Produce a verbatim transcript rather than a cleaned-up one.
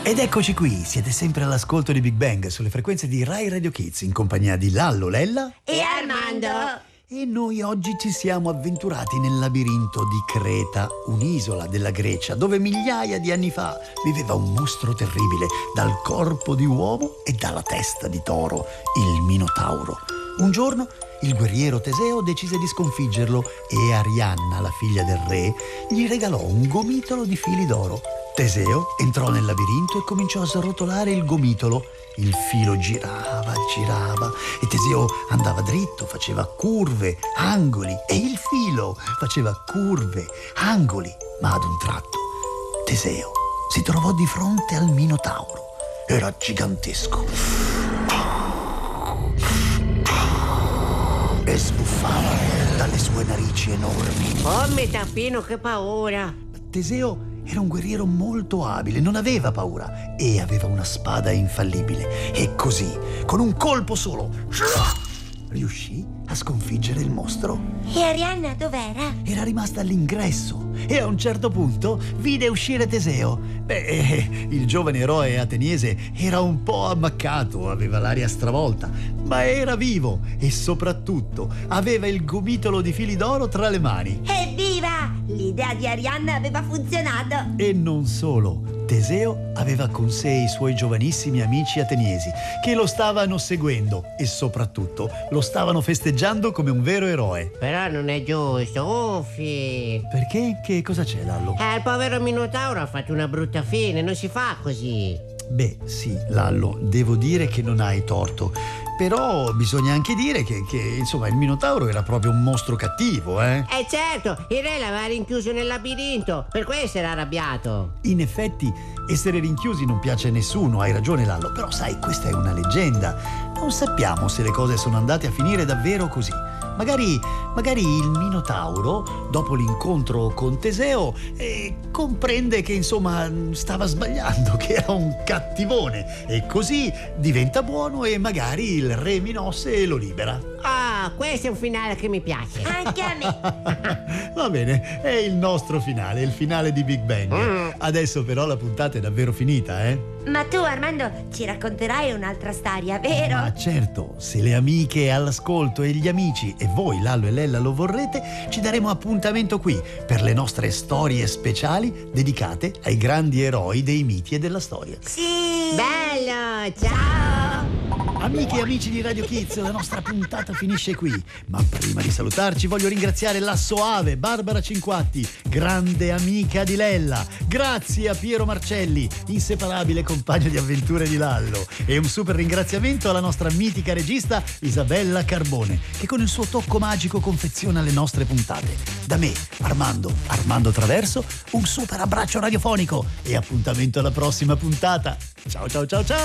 Ed eccoci qui, siete sempre all'ascolto di Big Bang sulle frequenze di Rai Radio Kids in compagnia di Lallo, Lella e Armando. E noi oggi ci siamo avventurati nel labirinto di Creta, un'isola della Grecia dove migliaia di anni fa viveva un mostro terribile dal corpo di uomo e dalla testa di toro, il Minotauro. Un giorno il guerriero Teseo decise di sconfiggerlo e Arianna, la figlia del re, gli regalò un gomitolo di fili d'oro. Teseo entrò nel labirinto e cominciò a srotolare il gomitolo. Il filo girava, girava e Teseo andava dritto, faceva curve, angoli e il filo faceva curve, angoli. Ma ad un tratto Teseo si trovò di fronte al Minotauro. Era gigantesco e sbuffava dalle sue narici enormi. Oh, metapino, che paura! Teseo era un guerriero molto abile, non aveva paura e aveva una spada infallibile. E così, con un colpo solo, riuscì a sconfiggere il mostro. E Arianna dov'era? Era rimasta all'ingresso e a un certo punto vide uscire Teseo. Beh, eh, il giovane eroe ateniese era un po' ammaccato, aveva l'aria stravolta, ma era vivo e soprattutto aveva il gomitolo di fili d'oro tra le mani. Evviva! L'idea di Arianna aveva funzionato! E non solo. Teseo aveva con sé i suoi giovanissimi amici ateniesi che lo stavano seguendo e soprattutto lo stavano festeggiando come un vero eroe. Però non è giusto, uffi! Perché? Che cosa c'è, Lallo? Eh, il povero Minotauro ha fatto una brutta fine, non si fa così. Beh, sì, Lallo, devo dire che non hai torto. Però bisogna anche dire che, che, insomma, il Minotauro era proprio un mostro cattivo, eh? Eh certo, il re l'aveva rinchiuso nel labirinto, per questo era arrabbiato. In effetti, essere rinchiusi non piace a nessuno, hai ragione, Lallo. Però sai, questa è una leggenda. Non sappiamo se le cose sono andate a finire davvero così. Magari, magari il Minotauro, dopo l'incontro con Teseo, eh, comprende che insomma stava sbagliando, che era un cattivone e così diventa buono e magari il re Minosse lo libera. Ah, questo è un finale che mi piace. Anche a me. Va bene, è il nostro finale, il finale di Big Bang. Mm. Adesso però la puntata è davvero finita, eh? Ma tu, Armando, ci racconterai un'altra storia, vero? Ma certo, se le amiche all'ascolto e gli amici e voi, Lallo e Lella, lo vorrete, ci daremo appuntamento qui per le nostre storie speciali dedicate ai grandi eroi dei miti e della storia. Sì! Bello, ciao! Amiche e amici di Radio Kids, la nostra puntata finisce qui. Ma prima di salutarci voglio ringraziare la Soave Barbara Cinquatti, grande amica di Lella. Grazie a Piero Marcelli, inseparabile compagno di avventure di Lallo. E un super ringraziamento alla nostra mitica regista Isabella Carbone, che con il suo tocco magico confeziona le nostre puntate. Da me, Armando, Armando Traverso, un super abbraccio radiofonico e appuntamento alla prossima puntata. Ciao ciao ciao ciao!